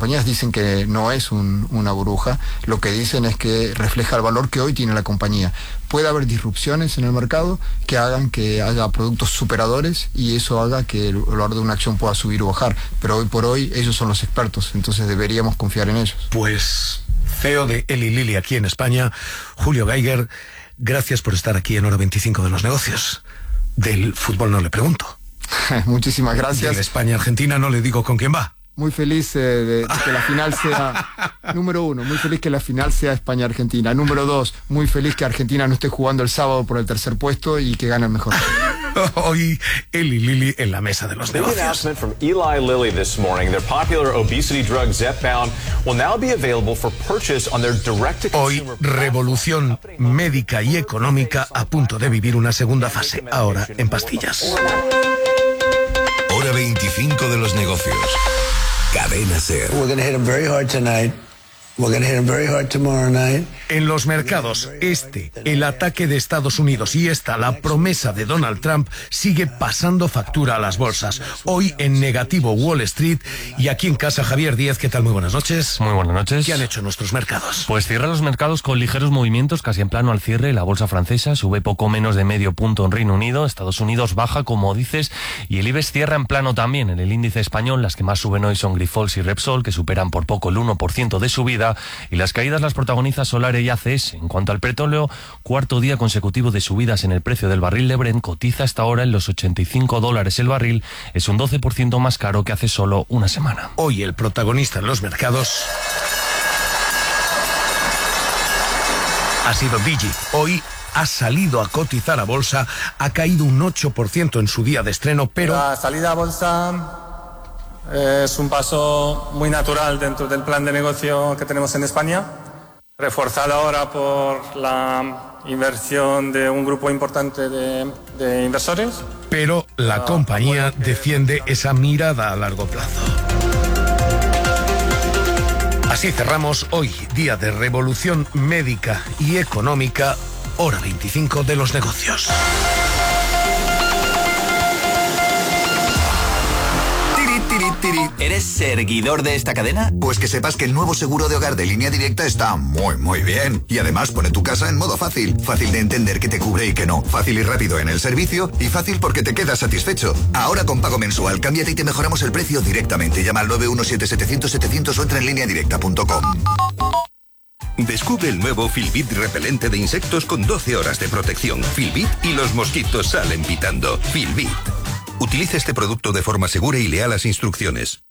compañías dicen que no es una burbuja, lo que dicen es que refleja el valor que hoy tiene la compañía. Puede haber disrupciones en el mercado que hagan que haya productos superadores y eso haga que el valor de una acción pueda subir o bajar, pero hoy por hoy ellos son los expertos, entonces deberíamos confiar en ellos. Pues CEO de Eli Lilly aquí en España, Julio Geiger, gracias por estar aquí en Hora 25 de los negocios. Del fútbol no le pregunto. Muchísimas gracias. De España-Argentina no le digo con quién va. Muy feliz de que la final sea, número 1, muy feliz que la final sea España-Argentina. Número 2, muy feliz que Argentina no esté jugando el sábado por el tercer puesto y que gane el mejor. Hoy Eli Lilly en la mesa de los negocios. Announcement from Eli Lilly this morning. Their popular obesity drug Zepbound will now be available for purchase on their direct-to-consumer. Hoy, revolución médica y económica a punto de vivir una segunda fase, ahora en pastillas. Hora 25 de los negocios. Cadena SER. We're going to hit them very hard tonight. We're going to hit them very hard tomorrow night. En los mercados, el ataque de Estados Unidos y la promesa de Donald Trump sigue pasando factura a las bolsas. Hoy en negativo Wall Street y aquí en casa Javier Díez. ¿Qué tal? Muy buenas noches. Muy buenas noches. ¿Qué han hecho nuestros mercados? Pues cierran los mercados con ligeros movimientos, casi en plano al cierre. La bolsa francesa sube poco menos de medio punto en Reino Unido. Estados Unidos baja, como dices, y el IBEX cierra en plano también. En el índice español, las que más suben hoy son Grifols y Repsol, que superan por poco el 1% de subida, y las caídas las protagoniza Solar y ACS. En cuanto al petróleo, cuarto día consecutivo de subidas en el precio del barril de Brent, cotiza hasta ahora en los $85 el barril, es un 12% más caro que hace solo una semana. Hoy el protagonista en los mercados ha sido Digi. Hoy ha salido a cotizar a bolsa, ha caído un 8% en su día de estreno, pero... La salida a bolsa es un paso muy natural dentro del plan de negocio que tenemos en España, reforzado ahora por la inversión de un grupo importante de inversores. Pero la compañía defiende esa mirada a largo plazo. Así cerramos hoy, día de revolución médica y económica, hora 25 de los negocios. ¿Eres seguidor de esta cadena? Pues que sepas que el nuevo seguro de hogar de Línea Directa está muy bien. Y además pone tu casa en modo fácil. Fácil de entender que te cubre y que no. Fácil y rápido en el servicio. Y fácil porque te quedas satisfecho. Ahora con pago mensual, cámbiate y te mejoramos el precio directamente. Llama al 917-700-700 o entra en lineadirecta.com. Descubre el nuevo Filbit repelente de insectos con 12 horas de protección. Filbit y los mosquitos salen pitando. Filbit. Utilice este producto de forma segura y lea las instrucciones.